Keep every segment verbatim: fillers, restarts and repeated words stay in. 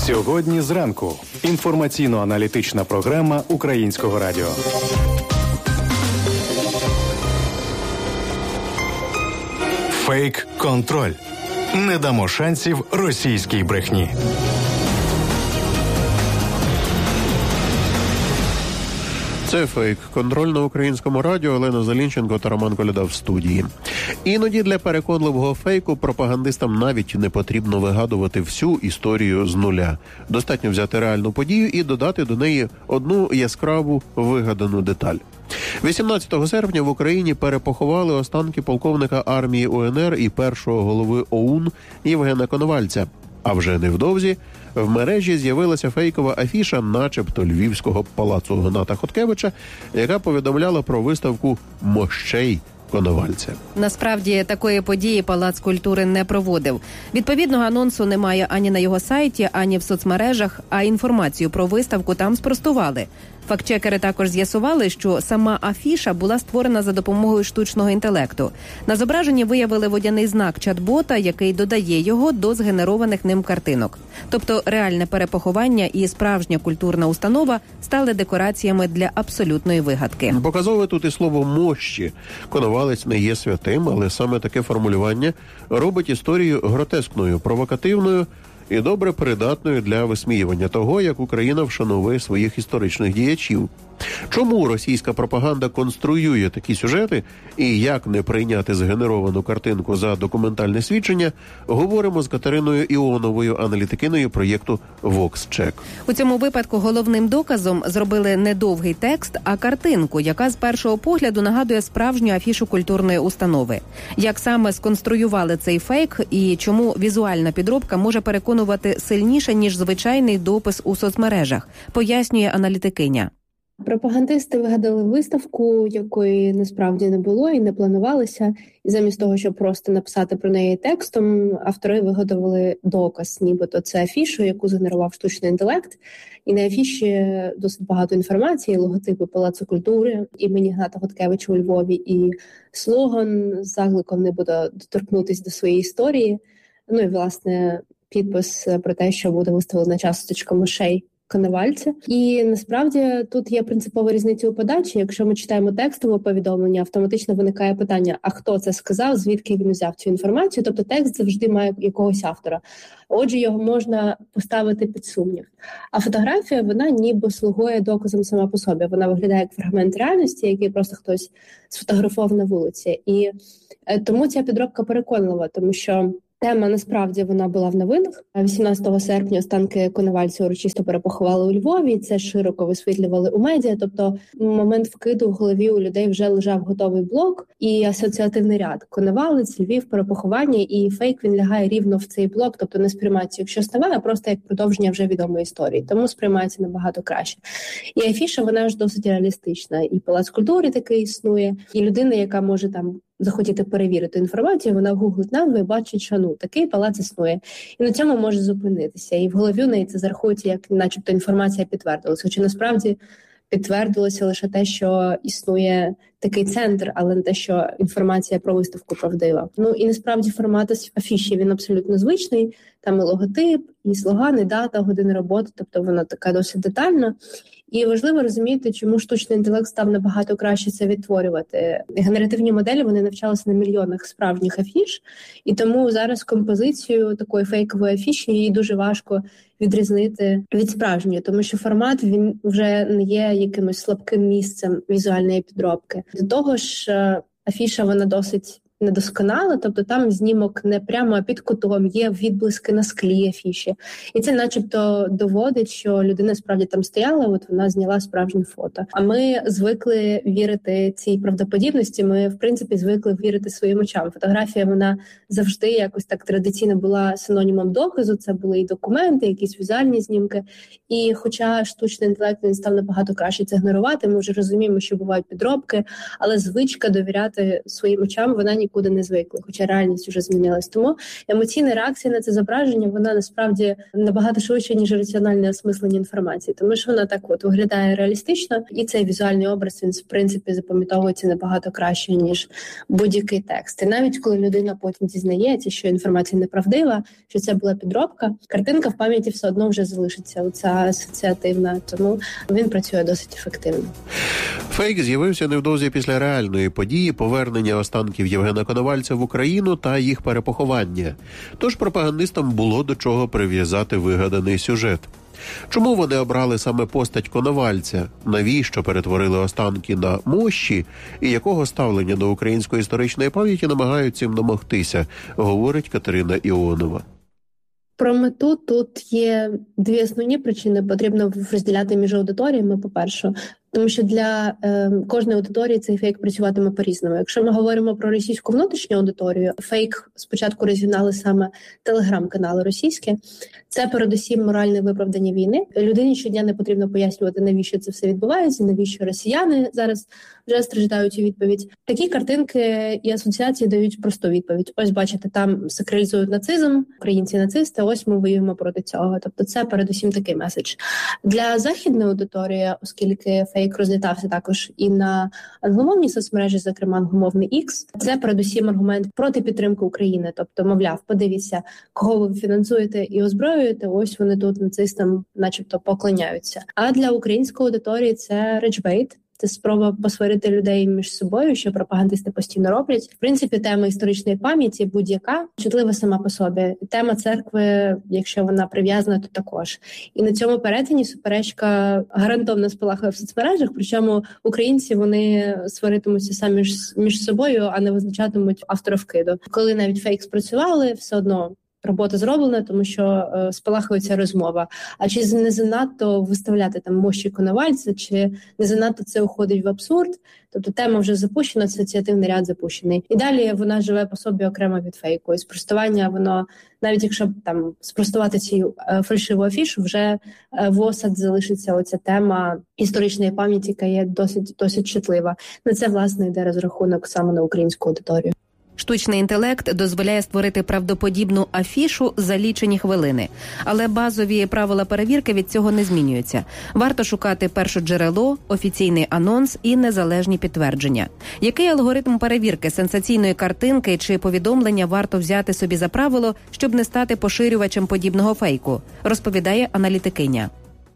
Сьогодні зранку. Інформаційно-аналітична програма Українського радіо. Фейк-контроль. Не дамо шансів російській брехні. Це «Фейк-контроль» на Українському радіо. Олена Залінченко та Роман Коляда в студії. Іноді для переконливого фейку пропагандистам навіть не потрібно вигадувати всю історію з нуля. Достатньо взяти реальну подію і додати до неї одну яскраву вигадану деталь. вісімнадцятого серпня в Україні перепоховали останки полковника армії УНР і першого голови ОУН Євгена Коновальця. А вже невдовзі в мережі з'явилася фейкова афіша начебто Львівського палацу Гната Хоткевича, яка повідомляла про виставку мощей Коновальця. Насправді, такої події Палац культури не проводив. Відповідного анонсу немає ані на його сайті, ані в соцмережах, а інформацію про виставку там спростували. Фактчекери також з'ясували, що сама афіша була створена за допомогою штучного інтелекту. На зображенні виявили водяний знак чат-бота, який додає його до згенерованих ним картинок. Тобто реальне перепоховання і справжня культурна установа стали декораціями для абсолютної вигадки. Показове тут і слово «мощі». Коновалець не є святим, але саме таке формулювання робить історію гротескною, провокативною і добре придатною для висміювання того, як Україна вшановує своїх історичних діячів. Чому російська пропаганда конструює такі сюжети і як не прийняти згенеровану картинку за документальне свідчення, говоримо з Катериною Іоновою, аналітикиною проєкту VoxCheck. У цьому випадку головним доказом зробили не довгий текст, а картинку, яка з першого погляду нагадує справжню афішу культурної установи. Як саме сконструювали цей фейк і чому візуальна підробка може переконувати сильніше, ніж звичайний допис у соцмережах, пояснює аналітикиня. Пропагандисти вигадали виставку, якої насправді не було і не планувалося. І замість того, щоб просто написати про неї текстом, автори виготовили доказ, нібито це афішу, яку згенерував штучний інтелект. І на афіші досить багато інформації, логотипи Палацу культури імені Гната Хоткевича у Львові і слоган з закликом «Не буду доторкнутися до своєї історії». Ну і, власне, підпис про те, що буде виставлена часточка мощей Коновальця. І насправді тут є принципова різниця у подачі. Якщо ми читаємо текстове повідомлення, автоматично виникає питання, а хто це сказав, звідки він взяв цю інформацію. Тобто текст завжди має якогось автора. Отже, його можна поставити під сумнів. А фотографія, вона ніби слугує доказом сама по собі. Вона виглядає як фрагмент реальності, який просто хтось сфотографував на вулиці. І тому ця підробка переконлива, тому що тема, насправді, вона була в новинах. вісімнадцятого серпня останки Коновальця урочисто перепоховали у Львові, і це широко висвітлювали у медіа. Тобто, момент вкиду в голові у людей вже лежав готовий блок і асоціативний ряд. Коновалець, Львів, перепоховання, і фейк, він лягає рівно в цей блок, тобто не сприймається як щось нове, а просто як продовження вже відомої історії. Тому сприймається набагато краще. І афіша, вона ж досить реалістична. І Палац культури такий існує, і людина, яка може там захотіти перевірити інформацію, вона гуглить назву і бачить, що ну, такий палац існує. І на цьому може зупинитися. І в голові у неї це зарахується, як начебто інформація підтвердилася. Хоча насправді підтвердилося лише те, що існує такий центр, але не те, що інформація про виставку правдива. Ну і насправді формат афіші, він абсолютно звичний. Там і логотип, і слоган, і дата, години роботи, тобто вона така досить детальна. І важливо розуміти, чому штучний інтелект став набагато краще це відтворювати. Генеративні моделі, вони навчалися на мільйонах справжніх афіш, і тому зараз композицію такої фейкової афіші її дуже важко відрізнити від справжньої, тому що формат, він вже не є якимось слабким місцем візуальної підробки. До того ж, афіша, вона досить недосконала, тобто там знімок не прямо, а під кутом, є відблиски на склі афіші. І це начебто доводить, що людина справді там стояла, от вона зняла справжнє фото. А ми звикли вірити цій правдоподібності, ми, в принципі, звикли вірити своїм очам. Фотографія, вона завжди якось так традиційно була синонімом доказу, це були і документи, якісь візуальні знімки. І хоча штучний інтелект, він став набагато краще це генерувати, ми вже розуміємо, що бувають підробки, але звичка довіряти своїм очам, вона ні нікуди не звикли, хоча реальність вже змінилась. Тому емоційна реакція на це зображення, вона насправді набагато швидше, ніж раціональне осмислення інформації, тому що вона так от виглядає реалістично, і цей візуальний образ, він в принципі запам'ятовується набагато краще, ніж будь-який текст. І навіть коли людина потім дізнається, що інформація неправдива, що це була підробка, картинка в пам'яті все одно вже залишиться, оця асоціативна, тому він працює досить ефективно. Фейк з'явився невдовзі після реальної події повернення останків Євгена Коновальця в Україну та їх перепоховання. Тож пропагандистам було до чого прив'язати вигаданий сюжет. Чому вони обрали саме постать Коновальця? Навіщо перетворили останки на мощі? І якого ставлення до української історичної пам'яті намагаються їм домогтися, говорить Катерина Іонова. Про мету тут є дві основні причини. Потрібно розділяти між аудиторіями, по-перше. Тому що для е, кожної аудиторії цей фейк працюватиме по-різному. Якщо ми говоримо про російську внутрішню аудиторію, фейк спочатку розігнали саме телеграм-канали російські. Це передусім моральне виправдання війни. Людині щодня не потрібно пояснювати, навіщо це все відбувається, навіщо росіяни зараз вже страждають у відповідь. Такі картинки і асоціації дають просту відповідь. Ось, бачите, там сакралізують нацизм, українці нацисти, ось ми воюємо проти цього. Тобто це передусім такий меседж. Для західної аудиторії, оскільки фейк розлітався також і на англомовній соцмережі, зокрема англомовний X, це передусім аргумент проти підтримки України. Тобто, мовляв, подивіться, кого ви фінансуєте і озброюєте, ось вони тут нацистам начебто поклоняються. А для української аудиторії це речбейт. Це спроба посварити людей між собою, що пропагандисти постійно роблять. В принципі, тема історичної пам'яті будь-яка чутлива сама по собі. Тема церкви, якщо вона прив'язана, то також. І на цьому перетині суперечка гарантовано спалахує в соцмережах, причому українці, вони сваритимуться самі між, між собою, а не визначатимуть автора вкиду. Коли навіть фейк спрацювали, все одно робота зроблена, тому що е, спалахується розмова. А чи не занадто виставляти там мощі Коновальця, чи не занадто це уходить в абсурд? Тобто тема вже запущена, асоціативний ряд запущений. І далі вона живе по собі окремо від фейку. І спростування, воно, навіть якщо там спростувати цю е, фальшиву афішу, вже е, в осад залишиться оця тема історичної пам'яті, яка є досить, досить чутлива. На це, власне, йде розрахунок саме на українську аудиторію. Штучний інтелект дозволяє створити правдоподібну афішу за лічені хвилини. Але базові правила перевірки від цього не змінюються. Варто шукати першоджерело, офіційний анонс і незалежні підтвердження. Який алгоритм перевірки сенсаційної картинки чи повідомлення варто взяти собі за правило, щоб не стати поширювачем подібного фейку, розповідає аналітикиня.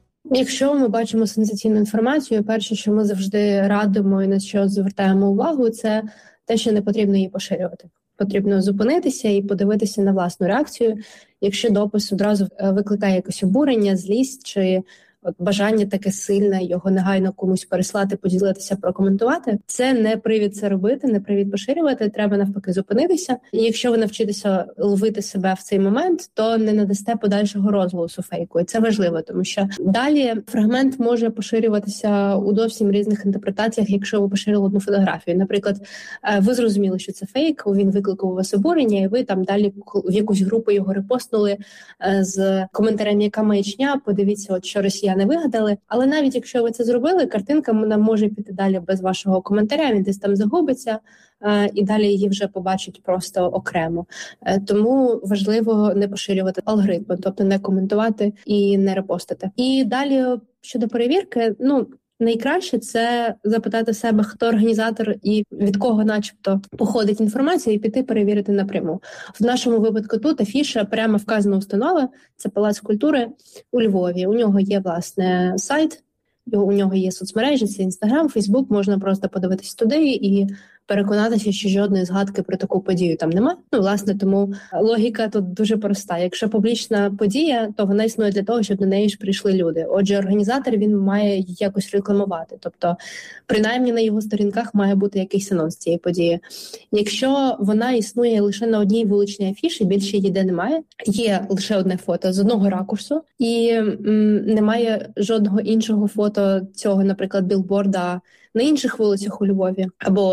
Якщо ми бачимо сенсаційну інформацію, перше, що ми завжди радимо і на що звертаємо увагу, це те, що не потрібно її поширювати. Потрібно зупинитися і подивитися на власну реакцію. Якщо допис одразу викликає якесь обурення, злість чи от бажання таке сильне, його негайно комусь переслати, поділитися, прокоментувати, це не привід це робити, не привід поширювати, треба навпаки зупинитися. І якщо ви навчитеся ловити себе в цей момент, то не надасте подальшого розголосу фейку. І це важливо, тому що далі фрагмент може поширюватися у зовсім різних інтерпретаціях, якщо ви поширили одну фотографію. Наприклад, ви зрозуміли, що це фейк, він викликав у вас обурення, і ви там далі в якусь групу його репостнули з коментарем, яка маячня, подивіться, от що росіяни не вигадали, але навіть якщо ви це зробили, картинка вона може піти далі без вашого коментаря, він десь там загубиться, і далі її вже побачать просто окремо. Тому важливо не поширювати алгоритми, тобто не коментувати і не репостити. І далі щодо перевірки, ну, найкраще це запитати себе, хто організатор і від кого начебто походить інформація, і піти перевірити напряму. В нашому випадку тут афіша прямо вказана установа, це Палац культури у Львові. У нього є, власне, сайт, у нього є соцмережі, це Інстаграм, Фейсбук, можна просто подивитися туди і переконатися, що жодної згадки про таку подію там немає. Ну, власне, тому логіка тут дуже проста. Якщо публічна подія, то вона існує для того, щоб до неї ж прийшли люди. Отже, організатор, він має якось рекламувати. Тобто, принаймні на його сторінках має бути якийсь анонс цієї події. Якщо вона існує лише на одній вуличній афіші, більше її де немає, є лише одне фото з одного ракурсу, і м, немає жодного іншого фото цього, наприклад, білборда на інших вулицях у Львові, або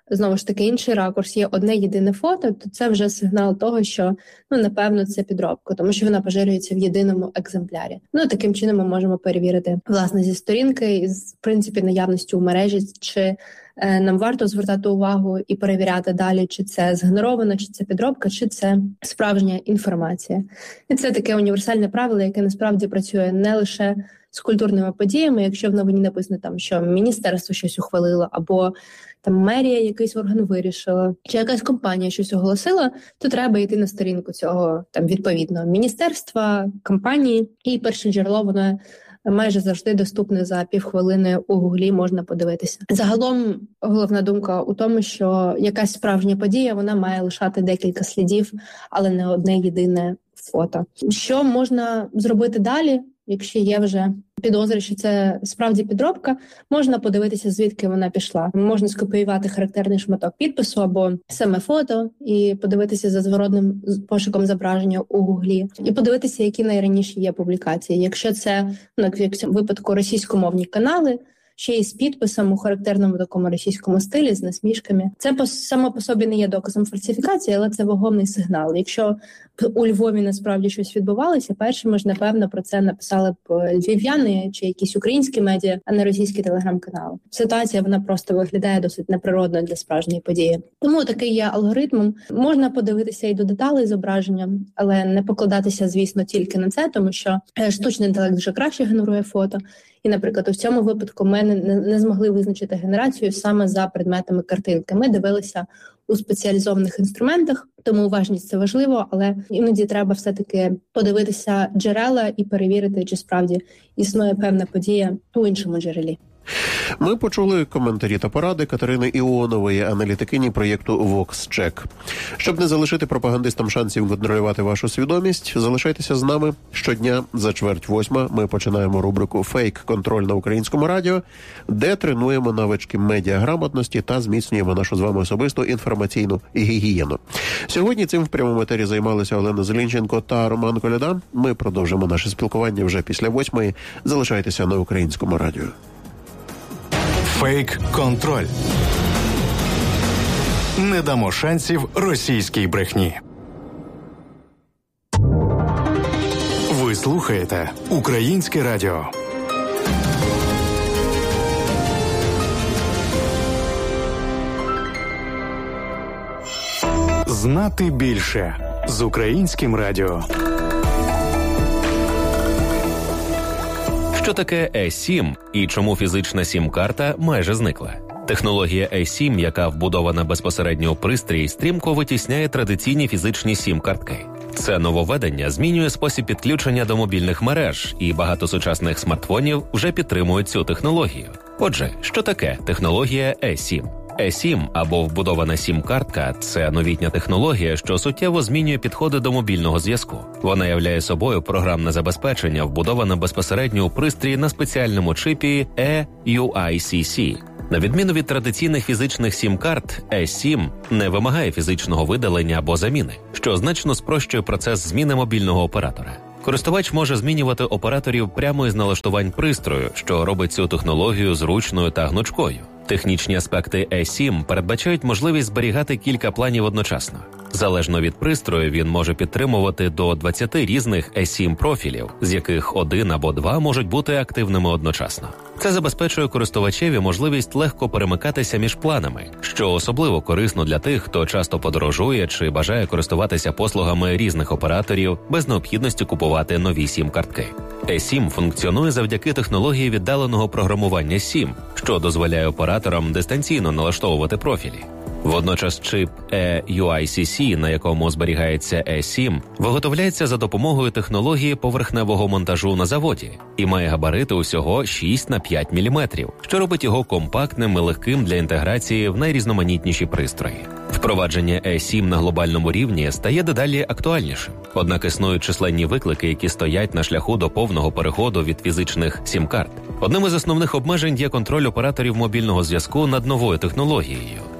знову ж таки, інший ракурс, є одне єдине фото, то це вже сигнал того, що, ну, напевно, це підробка, тому що вона поширюється в єдиному екземплярі. Ну, таким чином ми можемо перевірити, власне, зі сторінки, з, в принципі, наявності у мережі, чи е, нам варто звертати увагу і перевіряти далі, чи це згенеровано, чи це підробка, чи це справжня інформація. І це таке універсальне правило, яке насправді працює не лише з культурними подіями, якщо в новині написано там, що міністерство щось ухвалило, або там мерія, якийсь орган вирішила, чи якась компанія щось оголосила, то треба йти на сторінку цього там відповідного міністерства, компанії, і перше джерело, воно майже завжди доступне за півхвилини у Гуглі, можна подивитися. Загалом головна думка у тому, що якась справжня подія, вона має лишати декілька слідів, але не одне єдине фото. Що можна зробити далі? Якщо є вже підозри, що це справді підробка, можна подивитися, звідки вона пішла. Можна скопіювати характерний шматок підпису або саме фото і подивитися за зворотним пошуком зображення у Гуглі. І подивитися, які найраніші є публікації. Якщо це, ну, як в цьому випадку, російськомовні канали, ще й з підписом у характерному такому російському стилі, з насмішками. Це по, само по собі не є доказом фальсифікації, але це вагомий сигнал. Якщо у Львові насправді щось відбувалося, першими ж, напевно, про це написали б львів'яни чи якісь українські медіа, а не російські телеграм-канали. Ситуація, вона просто виглядає досить неприродно для справжньої події. Тому такий є алгоритм. Можна подивитися і до деталей зображення, але не покладатися, звісно, тільки на це, тому що штучний інтелект вже краще генерує фото. І, наприклад, у цьому випадку ми не, не змогли визначити генерацію саме за предметами картинки. Ми дивилися у спеціалізованих інструментах, тому уважність – це важливо, але іноді треба все-таки подивитися джерела і перевірити, чи справді існує певна подія у іншому джерелі. Ми почули коментарі та поради Катерини Іонової, аналітикині проєкту VoxCheck. Щоб не залишити пропагандистам шансів контролювати вашу свідомість, залишайтеся з нами. Щодня за чверть восьма ми починаємо рубрику «Фейк-контроль» на Українському радіо, де тренуємо навички медіаграмотності та зміцнюємо нашу з вами особисту інформаційну гігієну. Сьогодні цим в прямому етері займалися Олена Зелінченко та Роман Коляда. Ми продовжимо наше спілкування вже після восьмої. Залишайтеся на Українському радіо. Фейк-контроль. Не дамо шансів російській брехні. Ви слухаєте Українське радіо. Знати більше з Українським радіо. Що таке і сім і чому фізична сім-карта майже зникла? Технологія і сім, яка вбудована безпосередньо у пристрій, стрімко витісняє традиційні фізичні сім-картки. Це нововведення змінює спосіб підключення до мобільних мереж, і багато сучасних смартфонів вже підтримують цю технологію. Отже, що таке технологія і сім? і сім або вбудована сім-картка – це новітня технологія, що суттєво змінює підходи до мобільного зв'язку. Вона являє собою програмне забезпечення, вбудоване безпосередньо у пристрій на спеціальному чипі і ю ай сі сі. На відміну від традиційних фізичних сім-карт, і сім не вимагає фізичного видалення або заміни, що значно спрощує процес зміни мобільного оператора. Користувач може змінювати операторів прямо із налаштувань пристрою, що робить цю технологію зручною та гнучкою. Технічні аспекти і сім передбачають можливість зберігати кілька планів одночасно. Залежно від пристрою, він може підтримувати до двадцять різних і сім профілів, з яких один або два можуть бути активними одночасно. Це забезпечує користувачеві можливість легко перемикатися між планами, що особливо корисно для тих, хто часто подорожує чи бажає користуватися послугами різних операторів без необхідності купувати нові сім-картки. і сім функціонує завдяки технології віддаленого програмування сім, що дозволяє операторам дистанційно налаштовувати профілі. Водночас чип і ю ай сі сі, на якому зберігається і сім, виготовляється за допомогою технології поверхневого монтажу на заводі і має габарити усього шість на п'ять міліметрів, що робить його компактним і легким для інтеграції в найрізноманітніші пристрої. Впровадження і сім на глобальному рівні стає дедалі актуальнішим. Однак існують численні виклики, які стоять на шляху до повного переходу від фізичних сім-карт. Одним із основних обмежень є контроль операторів мобільного зв'язку над новою технологією.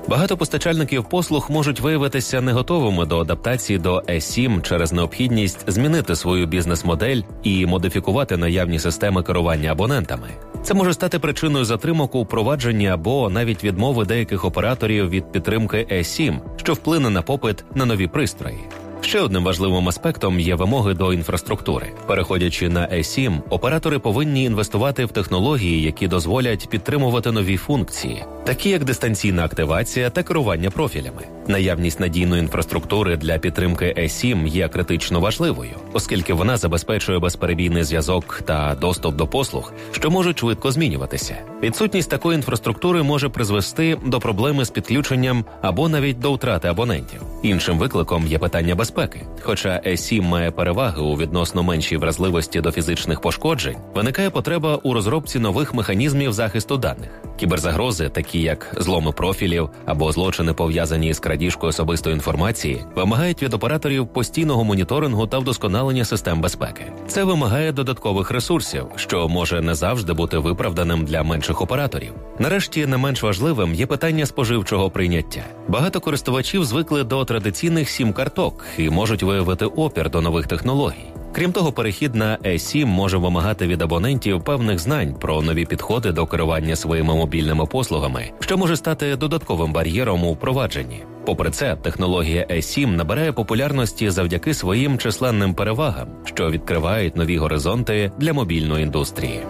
Багато постачальників послуг можуть виявитися не готовими до адаптації до і сім через необхідність змінити свою бізнес-модель і модифікувати наявні системи керування абонентами. Це може стати причиною затримок у впровадженні або навіть відмови деяких операторів від підтримки і сім, що вплине на попит на нові пристрої. Ще одним важливим аспектом є вимоги до інфраструктури. Переходячи на і сім, оператори повинні інвестувати в технології, які дозволять підтримувати нові функції, такі як дистанційна активація та керування профілями. Наявність надійної інфраструктури для підтримки і сім є критично важливою, оскільки вона забезпечує безперебійний зв'язок та доступ до послуг, що можуть швидко змінюватися. Відсутність такої інфраструктури може призвести до проблеми з підключенням або навіть до втрати абонентів. Іншим викликом є питання безпеки. Хоча і сім має переваги у відносно меншій вразливості до фізичних пошкоджень, виникає потреба у розробці нових механізмів захисту даних. Кіберзагрози, такі як зломи профілів або злочини, пов'язані з крадіжкою особистої інформації, вимагають від операторів постійного моніторингу та вдосконалення систем безпеки. Це вимагає додаткових ресурсів, що може не завжди бути виправданим для менших операторів. Нарешті, не менш важливим є питання споживчого прийняття. Багато користувачів звикли до традиційних сім-карток і можуть виявити опір до нових технологій. Крім того, перехід на і сім може вимагати від абонентів певних знань про нові підходи до керування своїми мобільними послугами, що може стати додатковим бар'єром у впровадженні. Попри це, технологія і сім набирає популярності завдяки своїм численним перевагам, що відкривають нові горизонти для мобільної індустрії.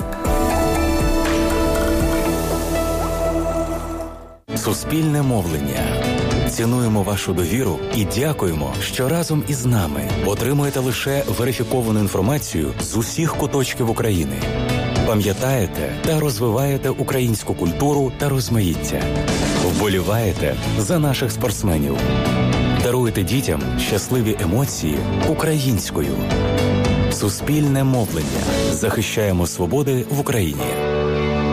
Суспільне мовлення. Цінуємо вашу довіру і дякуємо, що разом із нами отримуєте лише верифіковану інформацію з усіх куточків України. Пам'ятаєте та розвиваєте українську культуру та розмаїття. Вболіваєте за наших спортсменів. Даруєте дітям щасливі емоції українською. Суспільне мовлення. Захищаємо свободи в Україні.